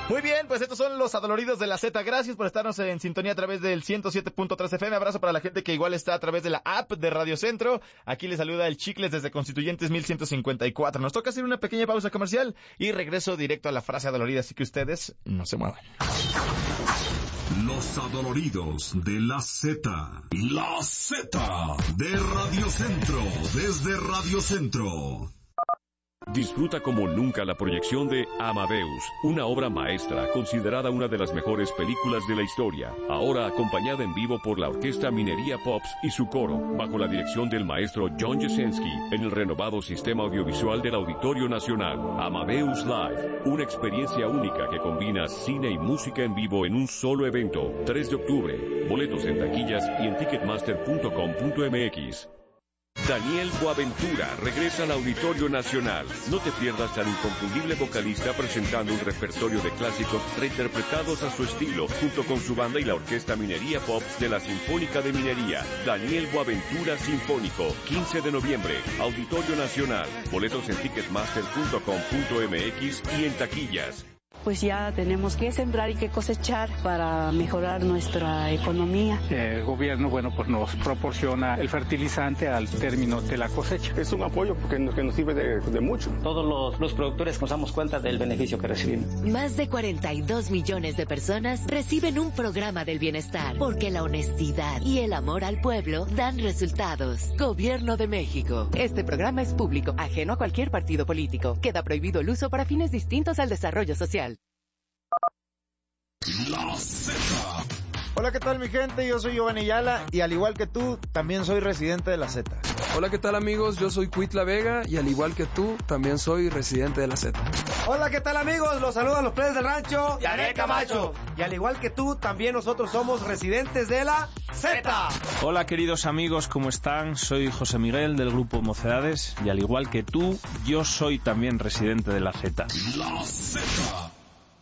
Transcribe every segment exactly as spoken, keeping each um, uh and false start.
Muy bien, pues estos son los adoloridos de la Z. Gracias por estarnos en sintonía a través del ciento siete punto tres F M. Abrazo para la gente que igual está a través de la app de Radio Centro. Aquí les saluda el Chicles desde Constituyentes mil ciento cincuenta y cuatro. Nos toca hacer una pequeña pausa comercial y regreso directo a la frase adolorida, así que ustedes no se muevan. Los adoloridos de la Z. La Z de Radio Centro, desde Radio Centro. Disfruta como nunca la proyección de Amadeus, una obra maestra considerada una de las mejores películas de la historia, ahora acompañada en vivo por la Orquesta Minería Pops y su coro, bajo la dirección del maestro John Jasenski, en el renovado sistema audiovisual del Auditorio Nacional. Amadeus Live, una experiencia única que combina cine y música en vivo en un solo evento. tres de octubre, boletos en taquillas y en ticketmaster punto com punto m x. Daniel Boaventura regresa al Auditorio Nacional. No te pierdas al inconfundible vocalista presentando un repertorio de clásicos reinterpretados a su estilo, junto con su banda y la Orquesta Minería Pop de la Sinfónica de Minería. Daniel Boaventura Sinfónico, quince de noviembre, Auditorio Nacional. Boletos en ticketmaster punto com punto m x y en taquillas. Pues ya tenemos que sembrar y que cosechar para mejorar nuestra economía. El gobierno, bueno, pues nos proporciona el fertilizante al término de la cosecha. Es un apoyo que nos, que nos sirve de, de mucho. Todos los, los productores nos damos cuenta del beneficio que recibimos. Más de cuarenta y dos millones de personas reciben un programa del bienestar, porque la honestidad y el amor al pueblo dan resultados. Gobierno de México. Este programa es público, ajeno a cualquier partido político. Queda prohibido el uso para fines distintos al desarrollo social. La Z. Hola, ¿qué tal mi gente? Yo soy Giovanni Yala y al igual que tú, también soy residente de la Z. Hola, ¿qué tal amigos? Yo soy Cuitla Vega y al igual que tú, también soy residente de la Z. Hola, ¿qué tal amigos? Los saludan los plebes del rancho Yané Camacho. Y al igual que tú, también nosotros somos residentes de la Z. Hola queridos amigos, ¿cómo están? Soy José Miguel del grupo Mocedades y al igual que tú, yo soy también residente de la Z. La Z.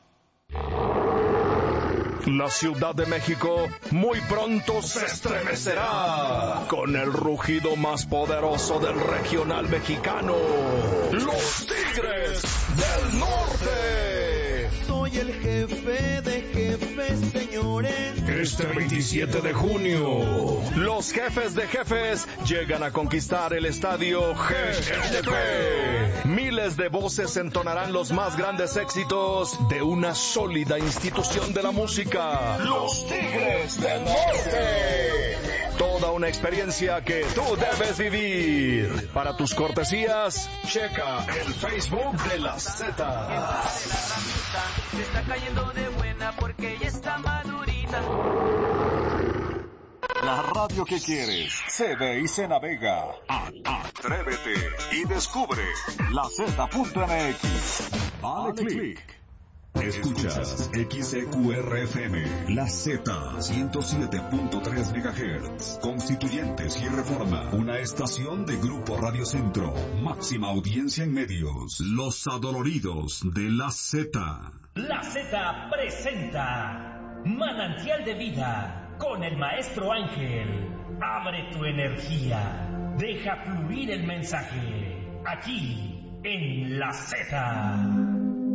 La Ciudad de México muy pronto se estremecerá con el rugido más poderoso del regional mexicano, los Tigres del Norte. Soy el jefe de jefes, señores. Este veintisiete de junio, los jefes de jefes llegan a conquistar el estadio G N P. Miles de voces entonarán los más grandes éxitos de una sólida institución de la música, los Tigres del Norte. Toda una experiencia que tú debes vivir. Para tus cortesías, checa el Facebook de la Z. Se está cayendo de buena porque ya está madurita. La radio que quieres se ve y se navega. Atrévete y descubre la Z punto m x. Dale click. Escuchas X E Q R F M, la Z, ciento siete punto tres megahertz, Constituyentes y Reforma, una estación de Grupo Radio Centro, máxima audiencia en medios, los adoloridos de la Z. La Z presenta Manantial de Vida con el Maestro Ángel. Abre tu energía, deja fluir el mensaje, aquí en la Z.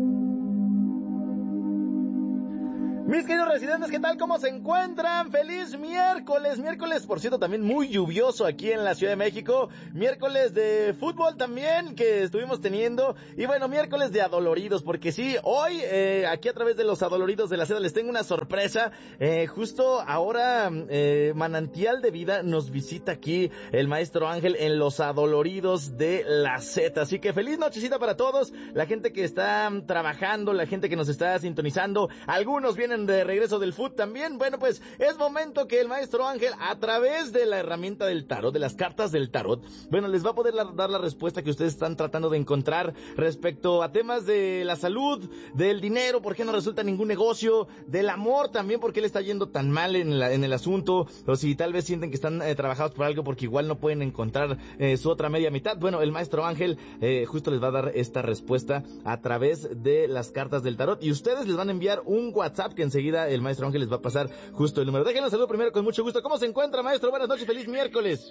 Mis queridos residentes, ¿qué tal? ¿Cómo se encuentran? ¡Feliz miércoles! Miércoles, por cierto, también muy lluvioso aquí en la Ciudad de México. Miércoles de fútbol también, que estuvimos teniendo. Y bueno, miércoles de adoloridos, porque sí, hoy, eh, aquí a través de los adoloridos de la Z, les tengo una sorpresa. Eh, justo ahora, eh, Manantial de Vida nos visita aquí el Maestro Ángel en los adoloridos de la Z. Así que feliz nochecita para todos. La gente que está trabajando, la gente que nos está sintonizando. Algunos vienen de regreso del fútbol también. Bueno, pues es momento que el Maestro Ángel, a través de la herramienta del tarot, de las cartas del tarot, bueno, les va a poder la, dar la respuesta que ustedes están tratando de encontrar respecto a temas de la salud, del dinero, por qué no resulta ningún negocio, del amor también, por qué le está yendo tan mal en, la, en el asunto, o si tal vez sienten que están eh, trabajados por algo porque igual no pueden encontrar eh, su otra media mitad. Bueno, el Maestro Ángel eh, justo les va a dar esta respuesta a través de las cartas del tarot, y ustedes les van a enviar un WhatsApp que enseguida el Maestro Ángel les va a pasar justo el número. Déjenlo saludo primero con mucho gusto. ¿Cómo se encuentra, maestro? Buenas noches, feliz miércoles.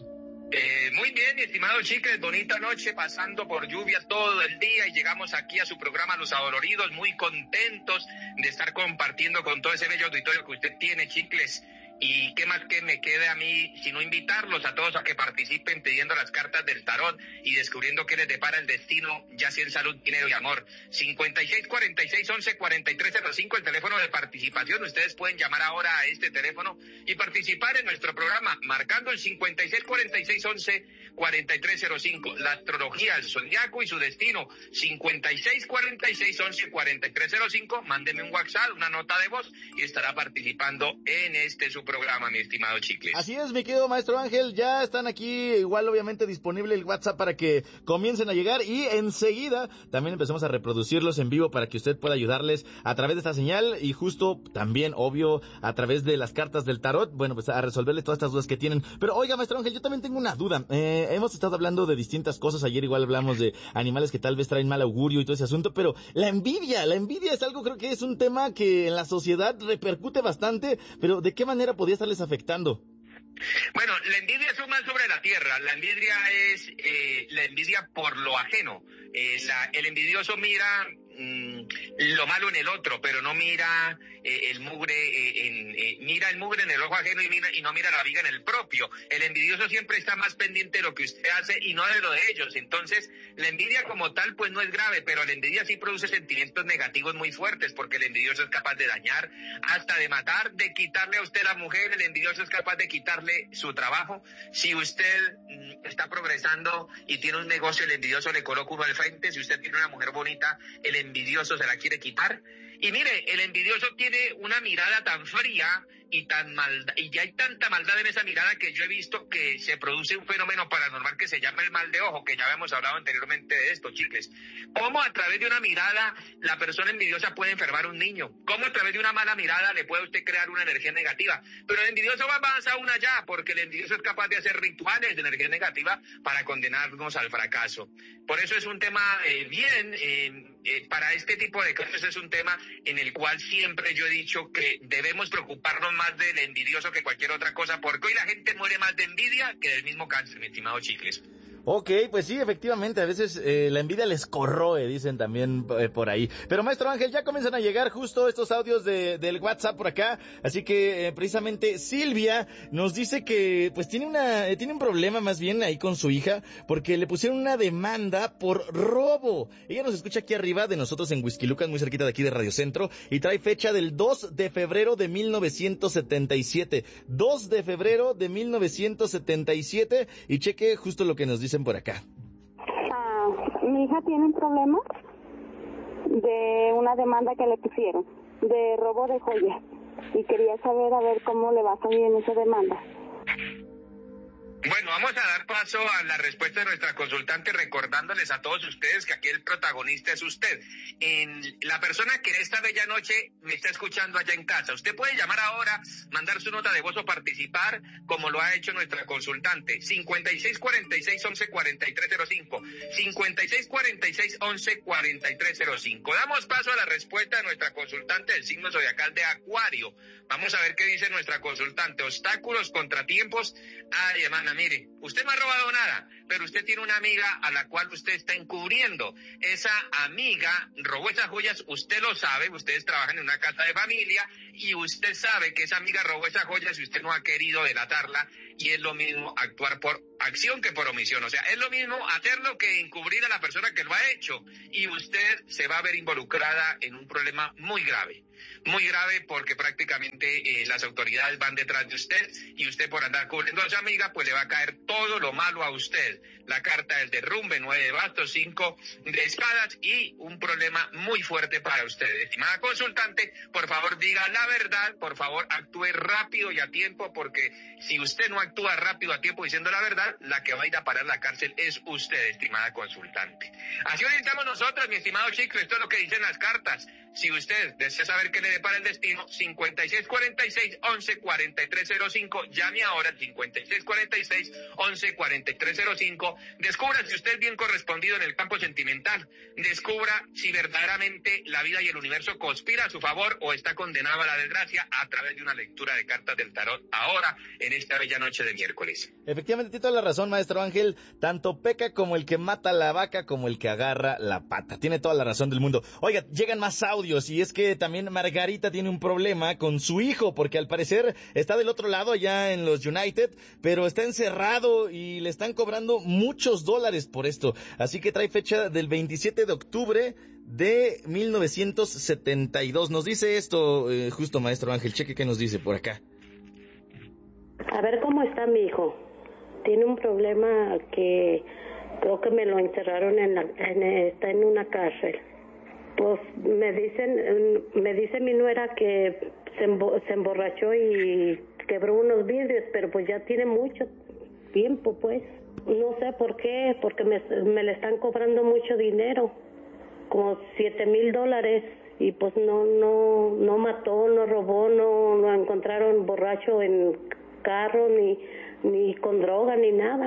Eh, muy bien, mi estimado Chicles, bonita noche, pasando por lluvias todo el día y llegamos aquí a su programa Los Adoloridos, muy contentos de estar compartiendo con todo ese bello auditorio que usted tiene, Chicles. Y qué más que me quede a mí, sino invitarlos a todos a que participen pidiendo las cartas del tarot y descubriendo qué les depara el destino, ya sea en salud, dinero y amor. cincuenta y seis cuarenta y seis once cuarenta y tres cero cinco, el teléfono de participación. Ustedes pueden llamar ahora a este teléfono y participar en nuestro programa, marcando el cincuenta y seis cuarenta y seis once cuarenta y tres cero cinco. La astrología, el zodiaco y su destino, cincuenta y seis cuarenta y seis once cuarenta y tres cero cinco. Mándeme un WhatsApp, una nota de voz y estará participando en este su programa, mi estimado Chicles. Así es, mi querido maestro Ángel, ya están aquí, igual obviamente disponible el WhatsApp para que comiencen a llegar y enseguida también empezamos a reproducirlos en vivo para que usted pueda ayudarles a través de esta señal y justo también, obvio, a través de las cartas del tarot, bueno, pues a resolverles todas estas dudas que tienen. Pero oiga, maestro Ángel, yo también tengo una duda. Eh, hemos estado hablando de distintas cosas, ayer igual hablamos de animales que tal vez traen mal augurio y todo ese asunto, pero la envidia, la envidia es algo, creo que es un tema que en la sociedad repercute bastante, pero ¿de qué manera podría estarles afectando? Bueno, la envidia es un mal sobre la tierra. La envidia es eh, la envidia por lo ajeno. Eh, la, el envidioso mira mmm, lo malo en el otro, pero no mira eh, el mugre, eh, en, eh, mira el mugre en el ojo ajeno y, mira, y no mira la viga en el propio. El envidioso siempre está más pendiente de lo que usted hace y no de lo de ellos. Entonces, la envidia como tal, pues no es grave, pero la envidia sí produce sentimientos negativos muy fuertes, porque el envidioso es capaz de dañar, hasta de matar, de quitarle a usted la mujer. El envidioso es capaz de quitarle su trabajo. Si usted mm, está progresando y tiene un negocio, el envidioso le coloca uno al frente. Si usted tiene una mujer bonita, el envidioso se la quiere quitar. Y mire, el envidioso tiene una mirada tan fría y tan maldad, y ya hay tanta maldad en esa mirada que yo he visto que se produce un fenómeno paranormal que se llama el mal de ojo, que ya habíamos hablado anteriormente de esto, Chicles. Cómo a través de una mirada la persona envidiosa puede enfermar a un niño, cómo a través de una mala mirada le puede usted crear una energía negativa. Pero el envidioso va más aún allá, porque el envidioso es capaz de hacer rituales de energía negativa para condenarnos al fracaso. Por eso es un tema eh, bien, eh, eh, para este tipo de casos es un tema en el cual siempre yo he dicho que debemos preocuparnos más del envidioso que cualquier otra cosa, porque hoy la gente muere más de envidia que del mismo cáncer, mi estimado Chicles. Ok, pues sí, efectivamente, a veces eh, la envidia les corroe, dicen también eh, por ahí. Pero maestro Ángel, ya comienzan a llegar justo estos audios de, del WhatsApp por acá, así que eh, precisamente Silvia nos dice que pues tiene una eh, tiene un problema más bien ahí con su hija, porque le pusieron una demanda por robo. Ella nos escucha aquí arriba de nosotros en Whisky Lucas, muy cerquita de aquí de Radio Centro, y trae fecha del dos de febrero de mil novecientos setenta y siete. dos de febrero de mil novecientos setenta y siete, y cheque justo lo que nos dice por acá. Ah, mi hija tiene un problema de una demanda que le pusieron de robo de joyas y quería saber a ver cómo le va a salir en esa demanda. Bueno, vamos a dar paso a la respuesta de nuestra consultante, recordándoles a todos ustedes que aquí el protagonista es usted. En la persona que esta bella noche me está escuchando allá en casa. Usted puede llamar ahora, mandar su nota de voz o participar, como lo ha hecho nuestra consultante. cincuenta y seis cuarenta y seis once cuarenta y tres cero cinco. cincuenta y seis cuarenta y seis once cuarenta y tres cero cinco. Damos paso a la respuesta de nuestra consultante del signo zodiacal de Acuario. Vamos a ver qué dice nuestra consultante. Obstáculos, contratiempos. Ay, hermana, mire, usted no ha robado nada, pero usted tiene una amiga a la cual usted está encubriendo. Esa amiga robó esas joyas, usted lo sabe, ustedes trabajan en una casa de familia y usted sabe que esa amiga robó esas joyas y usted no ha querido delatarla, y es lo mismo actuar por acción que por omisión. O sea, es lo mismo hacerlo que encubrir a la persona que lo ha hecho, y usted se va a ver involucrada en un problema muy grave. Muy grave, porque prácticamente eh, las autoridades van detrás de usted, y usted por andar cubriendo a su amiga, pues le va a caer todo lo malo a usted. La carta del derrumbe, nueve de bastos, cinco de espadas, y un problema muy fuerte para usted. Estimada consultante, por favor diga la verdad, por favor actúe rápido y a tiempo, porque si usted no actúa rápido a tiempo diciendo la verdad, la que va a ir a parar la cárcel es usted, estimada consultante. Así orientamos nosotros, mi estimado chico, esto es lo que dicen las cartas. Si usted desea saber qué le depara el destino, cincuenta y seis cuarenta y seis once cuarenta y tres cero cinco, llame ahora al cincuenta y seis cuarenta y seis once cuarenta y tres cero cinco. cinco. Descubra si usted es bien correspondido en el campo sentimental. Descubra si verdaderamente la vida y el universo conspira a su favor o está condenado a la desgracia a través de una lectura de cartas del tarot ahora, en esta bella noche de miércoles. Efectivamente, tiene toda la razón, maestro Ángel. Tanto peca como el que mata la vaca como el que agarra la pata. Tiene toda la razón del mundo. Oiga, llegan más audios y es que también Margarita tiene un problema con su hijo porque al parecer está del otro lado allá en los United, pero está encerrado y le están cobrando muchos dólares por esto. Así que trae fecha del veintisiete de octubre de mil novecientos setenta y dos. Nos dice esto eh, justo, maestro Ángel. Cheque qué nos dice por acá. A ver cómo está mi hijo. Tiene un problema que creo que me lo encerraron en la, en, está en una cárcel. Pues me dicen, me dice mi nuera que se, embo, se emborrachó y quebró unos vidrios, pero pues ya tiene mucho tiempo, pues. No sé por qué, porque me, me le están cobrando mucho dinero, como siete mil dólares, y pues no, no, no mató, no robó, no lo encontraron borracho en carro, ni, ni con droga, ni nada.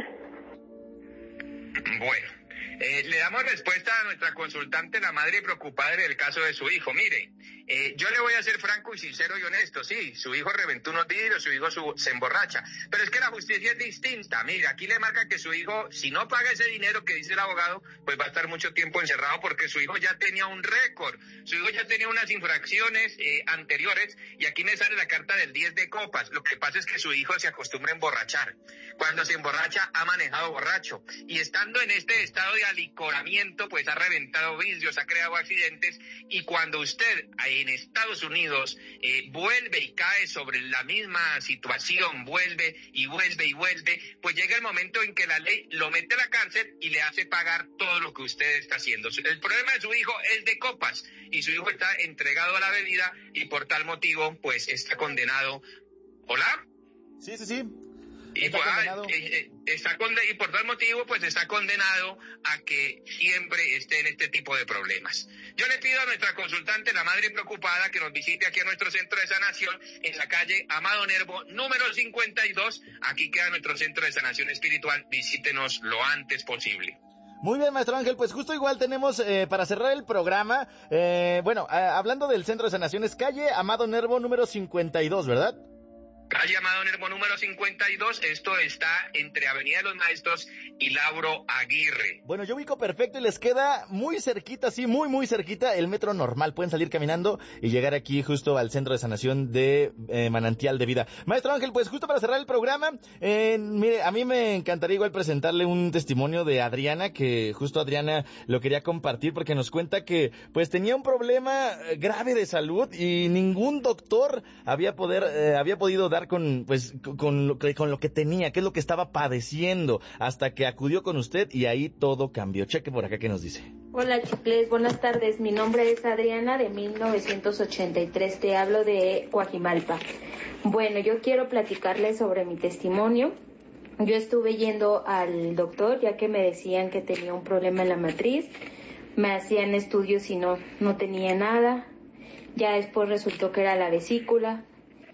Bueno, eh, le damos respuesta a nuestra consultante, la madre preocupada del caso de su hijo. Mire, eh, yo le voy a ser franco y sincero y honesto. Sí, su hijo reventó unos vidrios, su hijo su, se emborracha, pero es que la justicia es distinta. Mire, aquí le marca que su hijo, si no paga ese dinero que dice el abogado, pues va a estar mucho tiempo encerrado porque su hijo ya tenía un récord, su hijo ya tenía unas infracciones eh, anteriores, y aquí me sale la carta del diez de copas. Lo que pasa es que su hijo se acostumbra a emborrachar. Cuando se emborracha ha manejado borracho, y estando en este estado de alicoramiento, pues ha reventado vidrios, ha creado accidentes, y cuando usted en Estados Unidos eh, vuelve y cae sobre la misma situación, vuelve y vuelve y vuelve, pues llega el momento en que la ley lo mete a la cárcel y le hace pagar todo lo que usted está haciendo. El problema de su hijo es de copas, y su hijo está entregado a la bebida, y por tal motivo, pues está condenado. ¿Hola? Sí, sí, sí. Y, está pues, eh, eh, está conde- y por tal motivo pues está condenado a que siempre esté en este tipo de problemas. Yo le pido a nuestra consultante, la madre preocupada, que nos visite aquí a nuestro centro de sanación en la calle Amado Nervo número cincuenta y dos. Aquí queda nuestro centro de sanación espiritual. Visítenos lo antes posible. Muy bien, maestro Ángel, pues justo igual tenemos eh, para cerrar el programa, eh, bueno, eh, hablando del centro de sanación, es calle Amado Nervo número cincuenta y dos, ¿verdad? Calle Amado Nervo número cincuenta y dos, esto está entre Avenida de los Maestros y Lauro Aguirre. Bueno, yo ubico perfecto y les queda muy cerquita, sí, muy, muy cerquita el metro normal. Pueden salir caminando y llegar aquí justo al centro de sanación de eh, Manantial de Vida. Maestro Ángel, pues justo para cerrar el programa, eh, mire, a mí me encantaría igual presentarle un testimonio de Adriana, que justo Adriana lo quería compartir porque nos cuenta que pues tenía un problema grave de salud y ningún doctor había, poder, eh, había podido dar con pues con lo que con lo que tenía, qué es lo que estaba padeciendo, hasta que acudió con usted y ahí todo cambió. Cheque por acá qué nos dice. Hola chicles, buenas tardes. Mi nombre es Adriana, de mil novecientos ochenta y tres. Te hablo de Coajimalpa. Bueno, yo quiero platicarles sobre mi testimonio. Yo estuve yendo al doctor ya que me decían que tenía un problema en la matriz. Me hacían estudios y no no tenía nada. Ya después resultó que era la vesícula.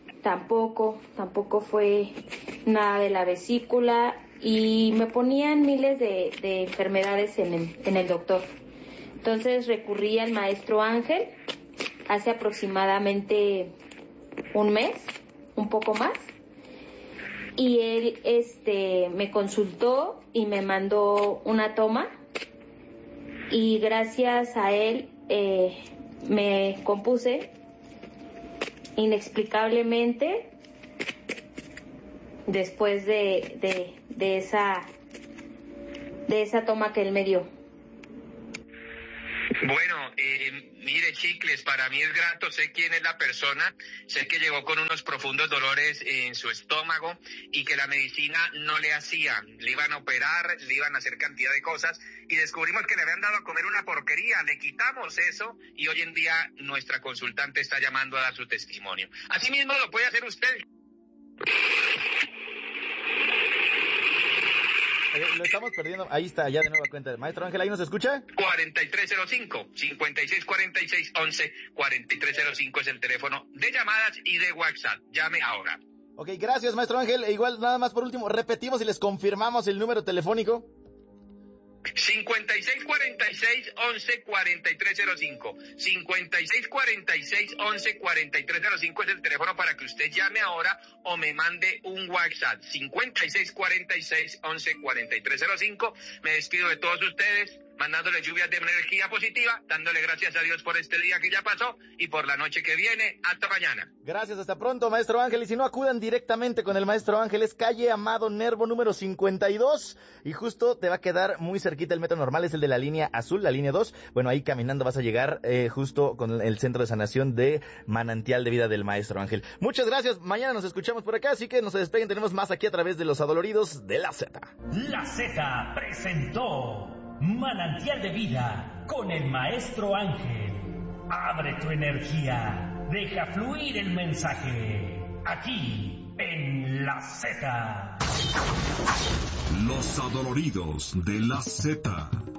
Tampoco, tampoco fue nada de la vesícula, y me ponían miles de, de enfermedades en el, en el doctor. Entonces recurrí al maestro Ángel hace aproximadamente un mes, un poco más, y él este me consultó y me mandó una toma, y gracias a él eh, me compuse inexplicablemente después de, de, de esa de esa toma que él me dio. Bueno, eh, mire chicles, para mí es grato, sé quién es la persona, sé que llegó con unos profundos dolores en su estómago y que la medicina no le hacía, le iban a operar, le iban a hacer cantidad de cosas y descubrimos que le habían dado a comer una porquería, le quitamos eso y hoy en día nuestra consultante está llamando a dar su testimonio. Así mismo lo puede hacer usted. Eh, lo estamos perdiendo. Ahí está, ya de nueva cuenta. Maestro Ángel, ¿ahí nos escucha? cuarenta y tres cero cinco, cincuenta y seis cuarenta y seis once, cuarenta y tres cero cinco es el teléfono de llamadas y de WhatsApp. Llame ahora. Ok, gracias, maestro Ángel. E igual, nada más por último, repetimos y les confirmamos el número telefónico. cincuenta y seis cuarenta y seis, once, cuarenta y tres cero cinco. cincuenta y seis cuarenta y seis, once, cuarenta y tres cero cinco es el teléfono para que usted llame ahora o me mande un WhatsApp. cincuenta y seis cuarenta y seis, once, cuarenta y tres cero cinco. Me despido de todos ustedes, mandándole lluvias de energía positiva, dándole gracias a Dios por este día que ya pasó y por la noche que viene. Hasta mañana. Gracias, hasta pronto, maestro Ángel. Y si no, acudan directamente con el maestro Ángel. Es calle Amado Nervo número cincuenta y dos. Y justo te va a quedar muy cerquita el metro normal, es el de la línea azul, la línea dos. Bueno, ahí caminando vas a llegar eh, justo con el centro de sanación de Manantial de Vida del maestro Ángel. Muchas gracias. Mañana nos escuchamos por acá, así que no se despeguen. Tenemos más aquí a través de los adoloridos de la Z. La Z presentó Manantial de Vida con el maestro Ángel. Abre tu energía, deja fluir el mensaje. Aquí en la Z. Los adoloridos de la Z.